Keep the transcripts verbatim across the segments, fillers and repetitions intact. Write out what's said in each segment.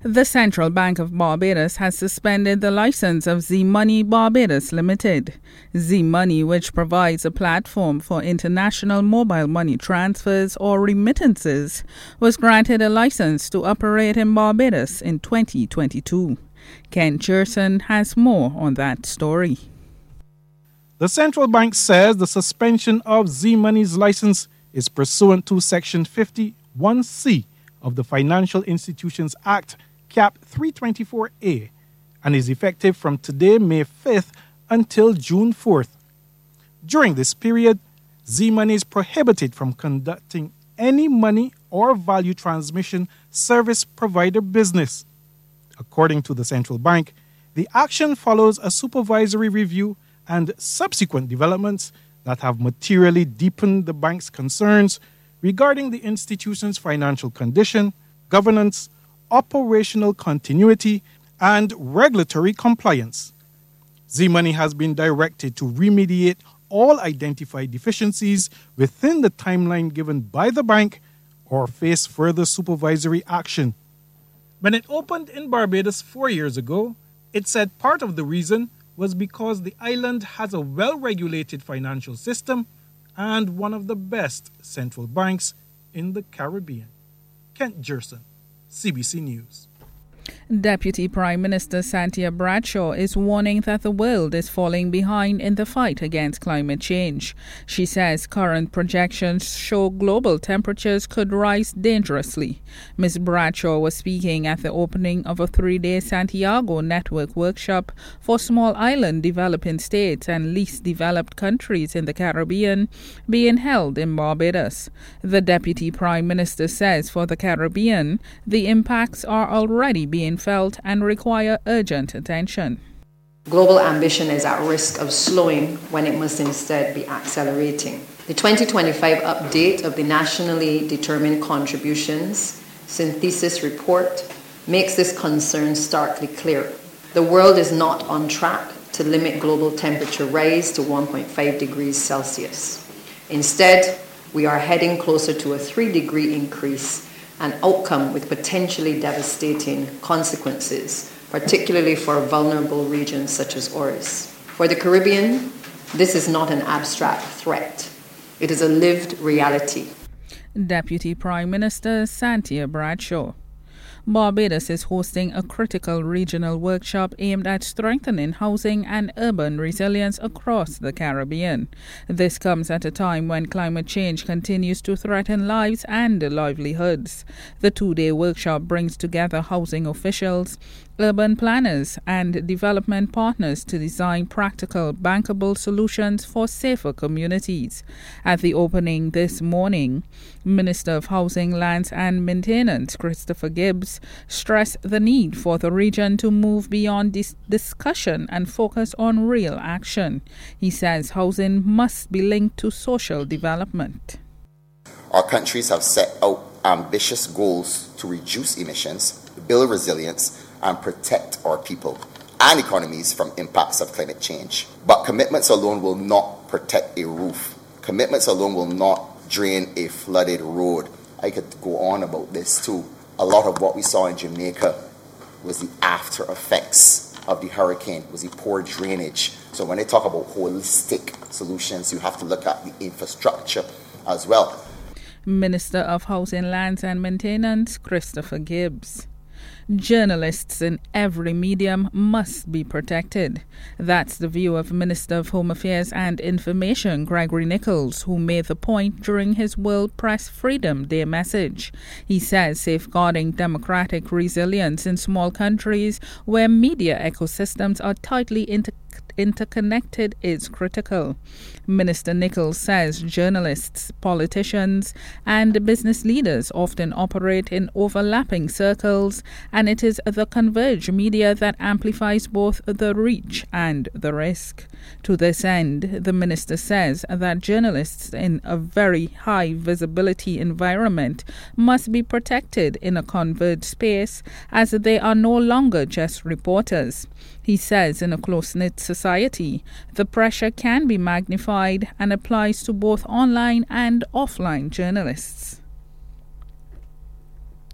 The Central Bank of Barbados has suspended the license of Z-Money Barbados Limited. Z-Money, which provides a platform for international mobile money transfers or remittances, was granted a license to operate in Barbados in twenty twenty-two. Ken Gerson has more on that story. The central bank says the suspension of Z-Money's license is pursuant to Section fifty-one C of the Financial Institutions Act, Cap three twenty-four A, and is effective from today, May fifth, until June fourth. During this period, Z-Money is prohibited from conducting any money or value transmission service provider business. According to the central bank, the action follows a supervisory review and subsequent developments that have materially deepened the bank's concerns regarding the institution's financial condition, governance, operational continuity, and regulatory compliance. Z-Money has been directed to remediate all identified deficiencies within the timeline given by the bank or face further supervisory action. When it opened in Barbados four years ago, it said part of the reason was because the island has a well-regulated financial system and one of the best central banks in the Caribbean. Kent Gerson, C B C News. Deputy Prime Minister Santia Bradshaw is warning that the world is falling behind in the fight against climate change. She says current projections show global temperatures could rise dangerously. Miz Bradshaw was speaking at the opening of a three-day Santiago Network workshop for small island developing states and least developed countries in the Caribbean being held in Barbados. The Deputy Prime Minister says for the Caribbean, the impacts are already being felt and require urgent attention. Global ambition is at risk of slowing when it must instead be accelerating. The twenty twenty-five update of the Nationally Determined Contributions Synthesis Report makes this concern starkly clear. The world is not on track to limit global temperature rise to one point five degrees Celsius. Instead, we are heading closer to a three degree increase, an outcome with potentially devastating consequences, particularly for vulnerable regions such as ours. For the Caribbean, this is not an abstract threat. It is a lived reality. Deputy Prime Minister Santia Bradshaw. Barbados is hosting a critical regional workshop aimed at strengthening housing and urban resilience across the Caribbean. This comes at a time when climate change continues to threaten lives and livelihoods. The two-day workshop brings together housing officials, urban planners, and development partners to design practical, bankable solutions for safer communities. At the opening this morning, Minister of Housing, Lands and Maintenance, Christopher Gibbs, stressed the need for the region to move beyond this discussion and focus on real action. He says housing must be linked to social development. Our countries have set out ambitious goals to reduce emissions, build resilience, and protect our people and economies from impacts of climate change. But commitments alone will not protect a roof. Commitments alone will not drain a flooded road. I could go on about this too. A lot of what we saw in Jamaica was the after effects of the hurricane, was the poor drainage. So when they talk about holistic solutions, you have to look at the infrastructure as well. Minister of Housing, Lands and Maintenance, Christopher Gibbs. Journalists in every medium must be protected. That's the view of Minister of Home Affairs and Information, Gregory Nichols, who made the point during his World Press Freedom Day message. He says safeguarding democratic resilience in small countries where media ecosystems are tightly interconnected interconnected is critical. Minister Nichols says journalists, politicians, and business leaders often operate in overlapping circles, and it is the converged media that amplifies both the reach and the risk. To this end, the minister says that journalists in a very high visibility environment must be protected in a converged space, as they are no longer just reporters. He says in a close-knit society, the pressure can be magnified and applies to both online and offline journalists.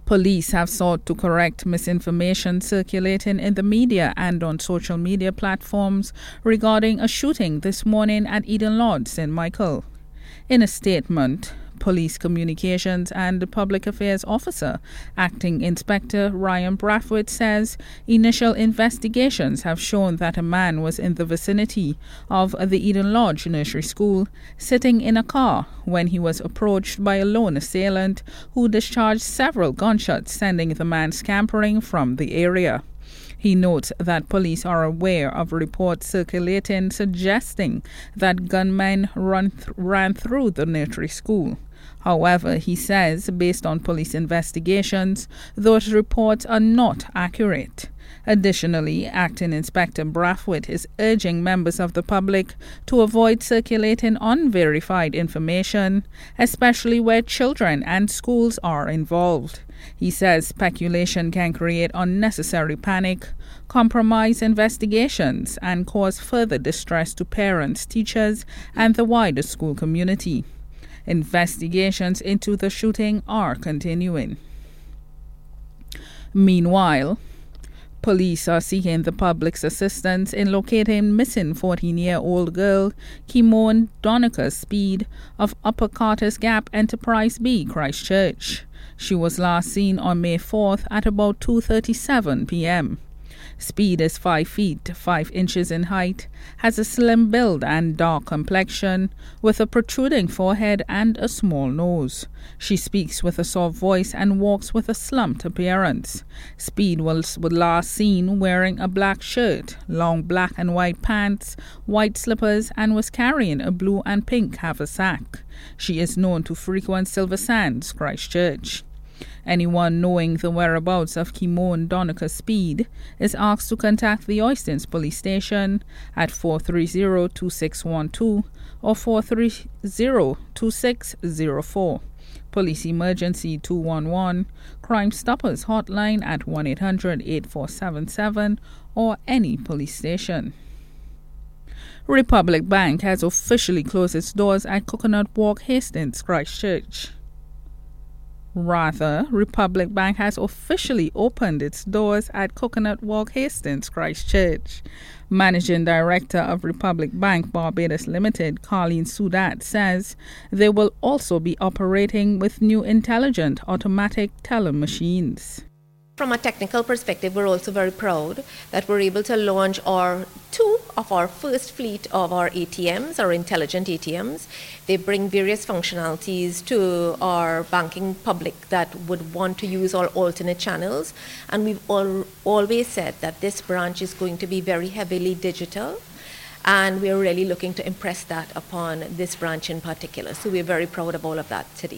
Police have sought to correct misinformation circulating in the media and on social media platforms regarding a shooting this morning at Eden Lodge, Saint Michael. In a statement, Police Communications and Public Affairs Officer, Acting Inspector Ryan Brathwaite says initial investigations have shown that a man was in the vicinity of the Eden Lodge Nursery School, sitting in a car when he was approached by a lone assailant who discharged several gunshots, sending the man scampering from the area. He notes that police are aware of reports circulating suggesting that gunmen run th- ran through the nursery school. However, he says, based on police investigations, those reports are not accurate. Additionally, Acting Inspector Brathwaite is urging members of the public to avoid circulating unverified information, especially where children and schools are involved. He says speculation can create unnecessary panic, compromise investigations, and cause further distress to parents, teachers, and the wider school community. Investigations into the shooting are continuing. Meanwhile, police are seeking the public's assistance in locating missing fourteen-year-old girl Kimone Donica Speed of Upper Carter's Gap Enterprise B, Christchurch. She was last seen on May fourth at about two thirty-seven p.m. Speed is five feet, five inches in height, has a slim build and dark complexion, with a protruding forehead and a small nose. She speaks with a soft voice and walks with a slumped appearance. Speed was last seen wearing a black shirt, long black and white pants, white slippers, and was carrying a blue and pink haversack. She is known to frequent Silver Sands, Christchurch. Anyone knowing the whereabouts of Kimone Donica Speed is asked to contact the Oistins Police Station at four three zero, two six one two or four three zero, two six zero four. Police Emergency two one one, Crime Stoppers Hotline at one eight hundred, eight four seven seven or any police station. Republic Bank has officially closed its doors at Coconut Walk, Hastings, Christchurch. Rather, Republic Bank has officially opened its doors at Coconut Walk, Hastings, Christchurch. Managing Director of Republic Bank Barbados Limited, Carleen Sudat, says they will also be operating with new intelligent automatic teller machines. From a technical perspective, we're also very proud that we're able to launch our two of our first fleet of our A T Ms, our intelligent A T Ms. They bring various functionalities to our banking public that would want to use our alternate channels. And we've all, always said that this branch is going to be very heavily digital. And we're really looking to impress that upon this branch in particular. So we're very proud of all of that today.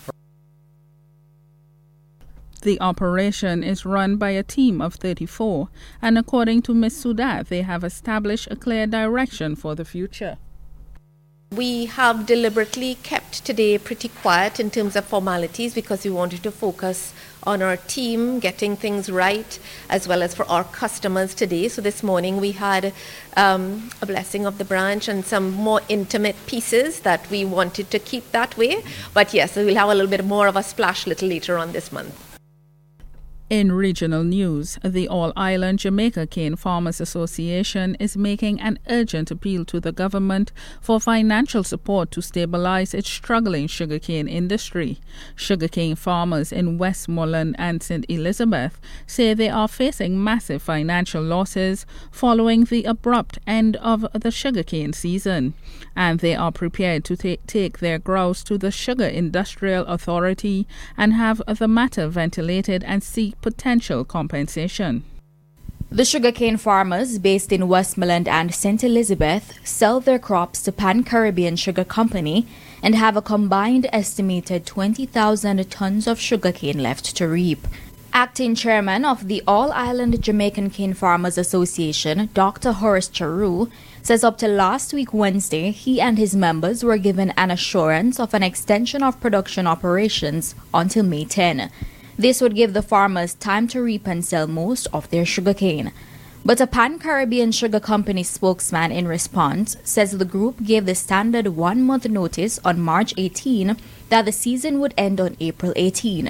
The operation is run by a team of thirty-four, and according to Miz Sudat, they have established a clear direction for the future. We have deliberately kept today pretty quiet in terms of formalities because we wanted to focus on our team getting things right as well as for our customers today. So this morning we had um, a blessing of the branch and some more intimate pieces that we wanted to keep that way. But yes, we'll have a little bit more of a splash a little later on this month. In regional news, the All-Island Jamaica Cane Farmers Association is making an urgent appeal to the government for financial support to stabilize its struggling sugarcane industry. Sugarcane farmers in Westmoreland and Saint Elizabeth say they are facing massive financial losses following the abrupt end of the sugarcane season, and they are prepared to ta- take their grouse to the Sugar Industrial Authority and have the matter ventilated and seek potential compensation. The sugarcane farmers based in Westmoreland and Saint Elizabeth sell their crops to Pan Caribbean Sugar Company and have a combined estimated twenty thousand tons of sugarcane left to reap. Acting chairman of the All-Island Jamaican Cane Farmers Association, Doctor Horace Charu, says up to last week Wednesday, he and his members were given an assurance of an extension of production operations until May tenth. This would give the farmers time to reap and sell most of their sugarcane. But a Pan-Caribbean Sugar Company spokesman in response says the group gave the standard one-month notice on March eighteenth that the season would end on April eighteenth.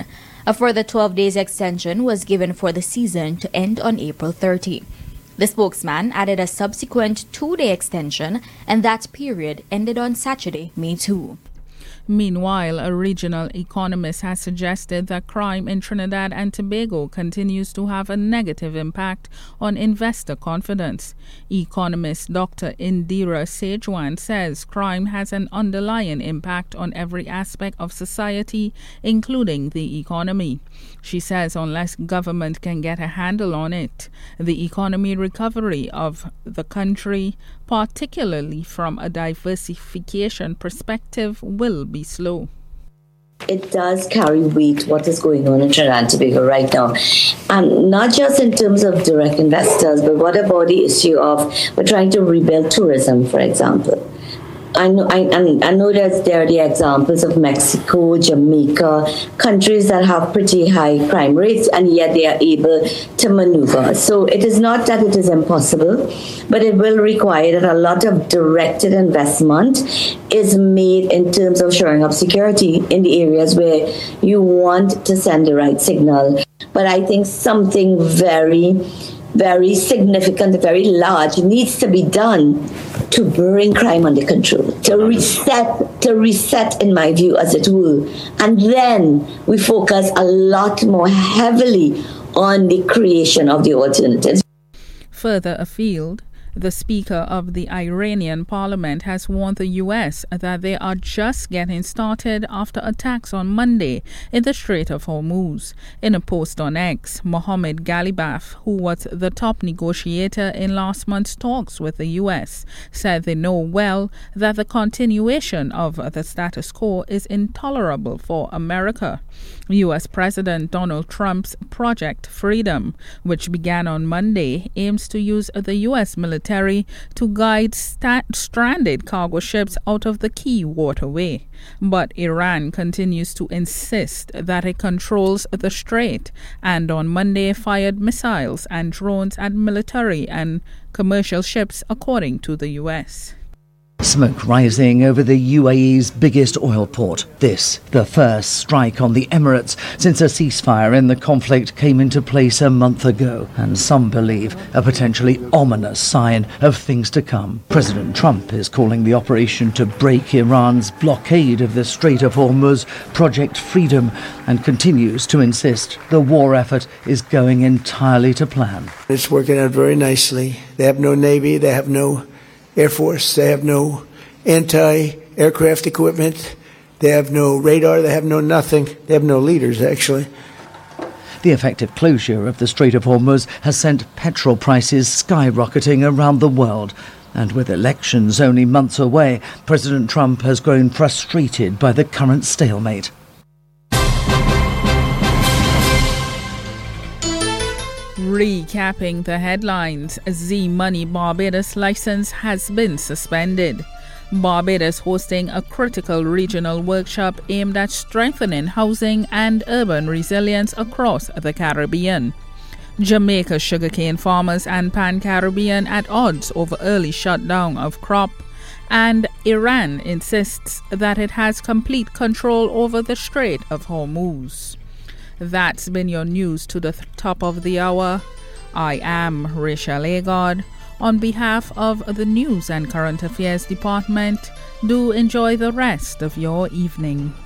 A further twelve days extension was given for the season to end on April thirtieth. The spokesman added a subsequent two-day extension, and that period ended on Saturday, May second. Meanwhile, a regional economist has suggested that crime in Trinidad and Tobago continues to have a negative impact on investor confidence. Economist Doctor Indira Sejwan says crime has an underlying impact on every aspect of society, including the economy. She says unless government can get a handle on it, the economy recovery of the country, particularly from a diversification perspective, will be slow. It does carry weight what is going on in Trinidad and Tobago right now. And not just in terms of direct investors, but what about the issue of we're trying to rebuild tourism, for example. I know, I, I know that there are the examples of Mexico, Jamaica, countries that have pretty high crime rates, and yet they are able to maneuver. So it is not that it is impossible, but it will require that a lot of directed investment is made in terms of shoring up security in the areas where you want to send the right signal. But I think something very, very significant, very large needs to be done to bring crime under control, to reset, to reset, in my view, as it were. And then we focus a lot more heavily on the creation of the alternatives. Further afield, the Speaker of the Iranian Parliament has warned the U S that they are just getting started after attacks on Monday in the Strait of Hormuz. In a post on X, Mohammad Ghalibaf, who was the top negotiator in last month's talks with the U S, said they know well that the continuation of the status quo is intolerable for America. U S President Donald Trump's Project Freedom, which began on Monday, aims to use the U S military to guide sta- stranded cargo ships out of the key waterway. But Iran continues to insist that it controls the strait, and on Monday fired missiles and drones at military and commercial ships, according to the U S. Smoke rising over the U A E's biggest oil port. This, the first strike on the Emirates since a ceasefire in the conflict came into place a month ago, and some believe a potentially ominous sign of things to come. President Trump is calling the operation to break Iran's blockade of the Strait of Hormuz Project Freedom, and continues to insist the war effort is going entirely to plan. It's working out very nicely. They have no Navy, they have no Air Force, they have no anti-aircraft equipment, they have no radar, they have no nothing, they have no leaders, actually. The effective closure of the Strait of Hormuz has sent petrol prices skyrocketing around the world. And with elections only months away, President Trump has grown frustrated by the current stalemate. Recapping the headlines, Z-Money Barbados license has been suspended. Barbados hosting a critical regional workshop aimed at strengthening housing and urban resilience across the Caribbean. Jamaica sugarcane farmers and Pan-Caribbean at odds over early shutdown of crop. And Iran insists that it has complete control over the Strait of Hormuz. That's been your news to the th- top of the hour. I am Rachel Agard. On behalf of the News and Current Affairs Department, do enjoy the rest of your evening.